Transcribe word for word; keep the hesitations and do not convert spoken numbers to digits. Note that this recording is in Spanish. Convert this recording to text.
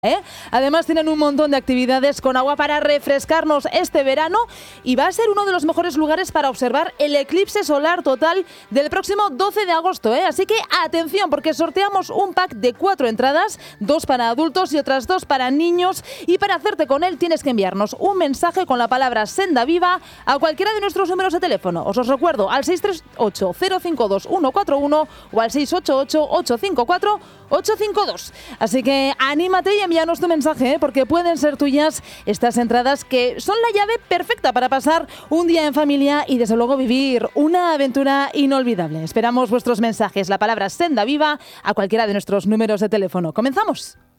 ¿Eh? Además tienen un montón de actividades con agua para refrescarnos este verano y va a ser uno de los mejores lugares para observar el eclipse solar total del próximo doce de agosto, ¿eh? Así que atención, porque sorteamos un pack de cuatro entradas, dos para adultos y otras dos para niños, y para hacerte con él tienes que enviarnos un mensaje con la palabra Senda Viva a cualquiera de nuestros números de teléfono. Os os recuerdo al seis tres ocho cero cinco dos uno cuatro uno o al seis ocho ocho ocho cinco cuatro ocho cinco dos. Así que anímate y envíanos tu mensaje, ¿eh? Porque pueden ser tuyas estas entradas que son la llave perfecta para pasar un día en familia y desde luego vivir una aventura inolvidable. Esperamos vuestros mensajes, la palabra Senda Viva, a cualquiera de nuestros números de teléfono. ¡Comenzamos!